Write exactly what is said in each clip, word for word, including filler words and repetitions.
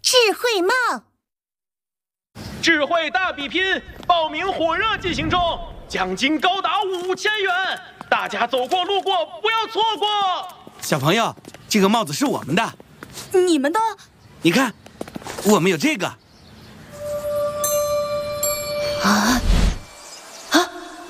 智慧帽。 智慧大比拼报名火热进行中，奖金高达五千元，大家走过路过不要错过。 小朋友，这个帽子是我们的， 你们的？ 你看，我们有这个。 啊啊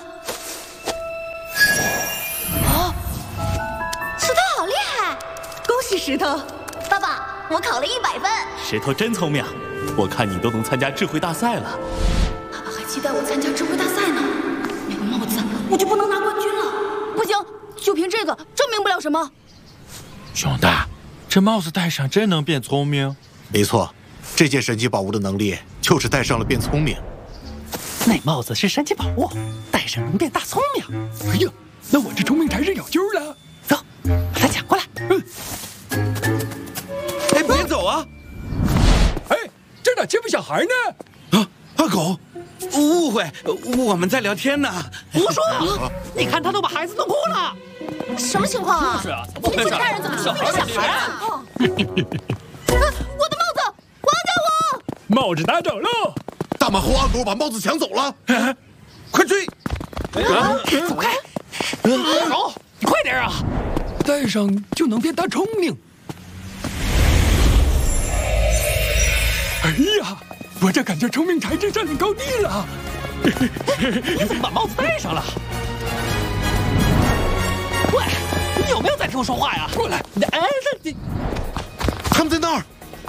啊！石头好厉害！恭喜石头！爸爸，我考了一百分。 石头真聪明，我看你都能参加智慧大赛了。 爸爸还期待我参加智慧大赛呢，没有帽子我就不能拿冠军了。不行，就凭这个证明不了什么。 熊大，这帽子戴上真能变聪明？ 没错，这件神奇宝物的能力就是戴上了变聪明。 那帽子是神奇宝物，戴上能变大聪明。 哎呀，那我这聪明才是有救了。 走，把它抢过来。嗯。 哎，别走啊！ 哎，这哪欺负小孩呢？ 啊，阿狗，误会，我们在聊天呢。 胡说！啊、你看他都把孩子弄哭了。 什么情况啊？ 是啊， 你几个大人怎么欺负小孩啊？我的帽子，还给我！ 帽子拿走喽！ 大马猴阿狗把帽子抢走了， 快追！ 走开！阿狗，你快点啊！ 戴上就能变大聪明。哎呀，我这感觉聪明才智占领高地了。 你怎么把帽子戴上了？喂，你有没有在听我说话呀？ 过来！ 哎，这他们在那儿。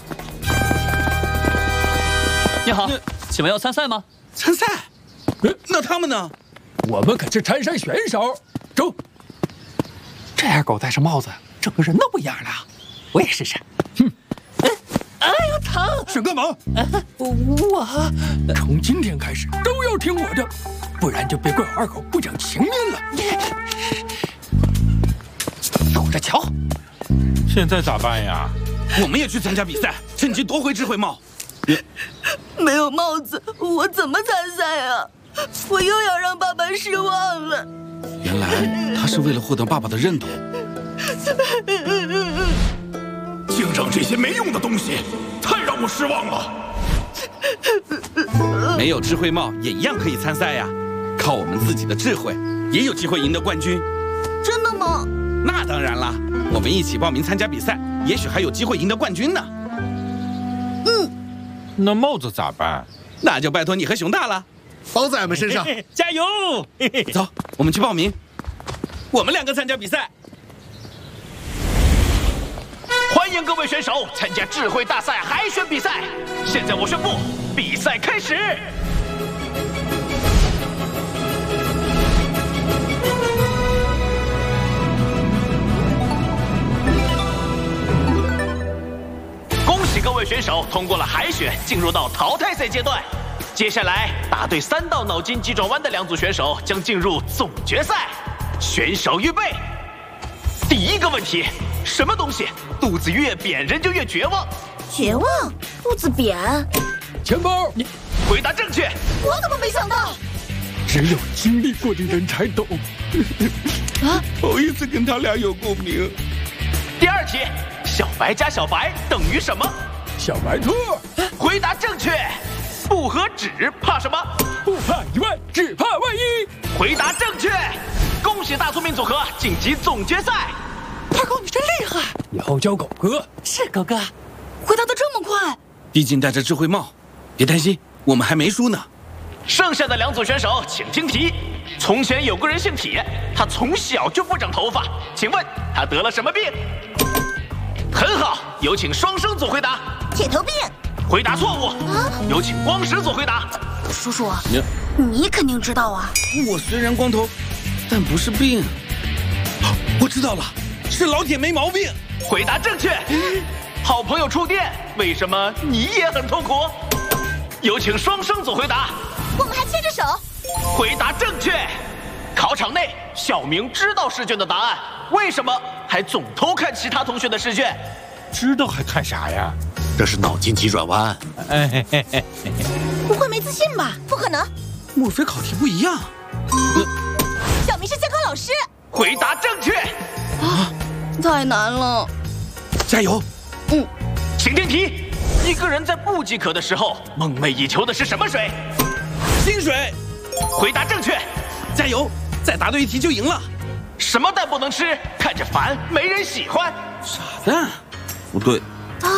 你好，请问要参赛吗？ 参赛？那他们呢？ 我们可是参赛选手。走。 这样狗戴上帽子，整个人都不一样了。我也试试。哼。哎呦，疼！ 想干嘛？ 我从今天开始都要听我的，不然就别怪我二狗不讲情面了。 走着瞧。 现在咋办呀？ 我们也去参加比赛，趁机夺回智慧帽。 没有帽子，我怎么参赛啊？我又要让爸爸失望了。 原来他是为了获得爸爸的认同。 竞争这些没用的东西，太让我失望了。 没有智慧帽也一样可以参赛呀，靠我们自己的智慧，也有机会赢得冠军。 真的吗？ 那当然啦，我们一起报名参加比赛，也许还有机会赢得冠军呢。 嗯， 那帽子咋办？ 那就拜托你和熊大了， 包在俺们身上。 加油！ 走，我们去报名，我们两个参加比赛。 欢迎各位选手参加智慧大赛海选比赛。现在我宣布，比赛开始。恭喜各位选手通过了海选，进入到淘汰赛阶段。接下来，答对三道脑筋急转弯的两组选手将进入总决赛。选手预备。第一个问题，什么东西肚子越扁人就越绝望？ 绝望？肚子扁？ 钱包。 你回答正确。 我怎么没想到？ 只有经历过的人才懂。 啊，头一次跟他俩有共鸣。 第二题，小白加小白等于什么？ 小白兔。 回答正确。不和纸怕什么？ 不怕一万，只怕万一。 回答正确。恭喜大聪明组合晋级总决赛！ 二狗，你真厉害！ 以后叫狗哥。 是狗哥。 回答的这么快， 毕竟戴着智慧帽。别担心，我们还没输呢。 剩下的两组选手，请听题。从前有个人姓铁，他从小就不长头发，请问他得了什么病？很好，有请双生组回答。 铁头病。 回答错误。啊、有请光石组回答。 叔叔，你, 你肯定知道啊。 我虽然光头，但不是病。我知道了，是老铁没毛病。 回答正确。好朋友触电，为什么你也很痛苦？有请双生组回答。 我们还牵着手。 回答正确。考场内，小明知道试卷的答案，为什么还总偷看其他同学的试卷？ 知道还看啥呀？ 这是脑筋急转弯。 哎嘿嘿嘿嘿， 不会没自信吧？不可能。 莫非考题不一样？ 小明是监考老师。 回答正确。 啊，太难了。 加油。 嗯， 请听题。 一个人在不饥渴的时候，梦寐以求的是什么水？ 薪水。 回答正确， 加油！再答对一题就赢了。 什么蛋不能吃？看着烦，没人喜欢。 傻蛋，不对。 蛋？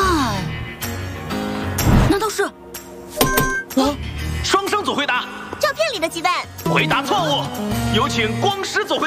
难道是？ 啊！双生组回答。 照片里的鸡蛋。 回答错误，有请光师组回答。